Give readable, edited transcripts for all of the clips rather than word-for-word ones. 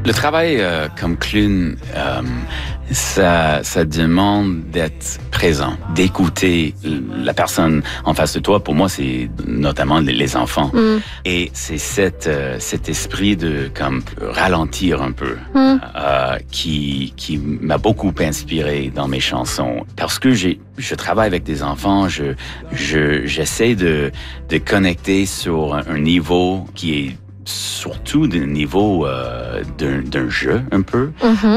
Le travail comme clown, ça demande d'être présent, d'écouter la personne en face de toi. Pour moi, c'est notamment les enfants. Et c'est cet esprit de comme ralentir un peu qui m'a beaucoup inspiré dans mes chansons. Parce que je travaille avec des enfants, j'essaie de connecter sur un niveau qui est surtout du niveau d'un jeu un peu.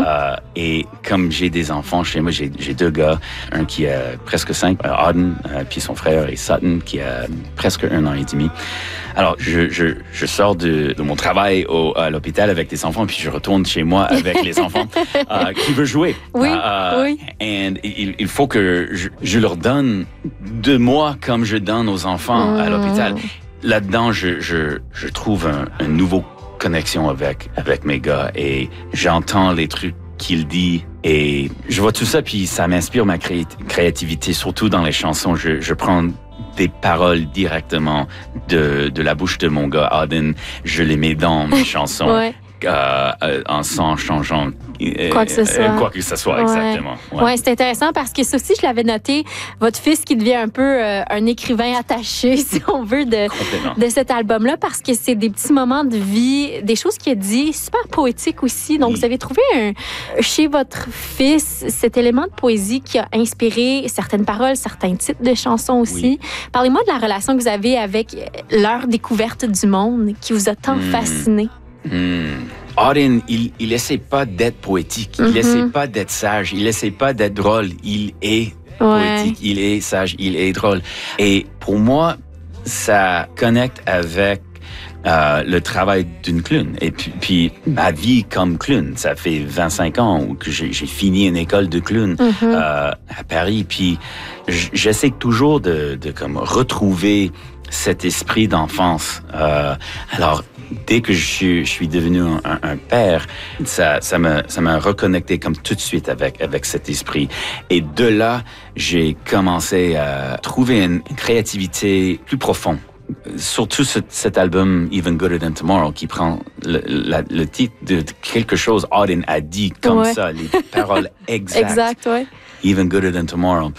Et comme j'ai des enfants chez moi, j'ai 2 gars, un qui a presque 5, Auden, puis son frère est Sutton qui a presque 1 an et demi. Alors, je sors de mon travail à l'hôpital avec des enfants, puis je retourne chez moi avec les enfants qui veulent jouer. Oui. Et il faut que je leur donne de moi comme je donne aux enfants à l'hôpital. Là-dedans, je trouve une nouvelle connexion avec mes gars et j'entends les trucs qu'il dit et je vois tout ça puis ça m'inspire ma créativité, surtout dans les chansons. Je prends des paroles directement de la bouche de mon gars Auden, je les mets dans mes chansons. Sans changeant quoi que ce soit. Exactement. Ouais, c'est intéressant parce que ça aussi, je l'avais noté, votre fils qui devient un peu un écrivain attaché, si on veut, de cet album-là, parce que c'est des petits moments de vie, des choses qu'il a dit, super poétiques aussi. Donc, vous avez trouvé chez votre fils cet élément de poésie qui a inspiré certaines paroles, certains titres de chansons aussi. Parlez-moi de la relation que vous avez avec leur découverte du monde qui vous a tant fasciné. Auden, il essaie pas d'être poétique, il essaie pas d'être sage, il essaie pas d'être drôle, il est poétique, il est sage, il est drôle. Et pour moi, ça connecte avec le travail d'une clown. Et puis ma vie comme clown, ça fait 25 ans que j'ai fini une école de clown à Paris. Puis j'essaie toujours de comme retrouver cet esprit d'enfance. Alors, dès que je suis devenu un père, ça m'a reconnecté comme tout de suite avec cet esprit. Et de là, j'ai commencé à trouver une créativité plus profonde. Surtout cet album Even Gooder Than Tomorrow qui prend le titre de quelque chose Auden a dit comme ça, les paroles exactes. Exact, ouais. Even Gooder Than Tomorrow.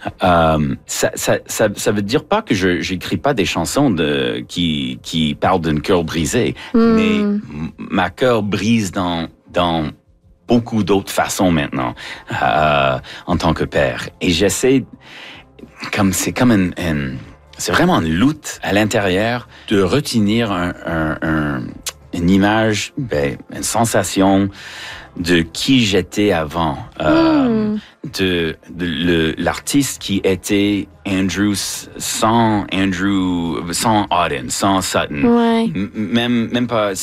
Ça veut dire pas que j'écris pas des chansons qui parlent d'un cœur brisé, mais ma cœur brise dans beaucoup d'autres façons maintenant en tant que père. Et j'essaie, c'est vraiment une lutte à l'intérieur de retenir une image, une sensation de qui j'étais avant, de l'artiste qui était Andrew sans Auden, sans Sutton, même pas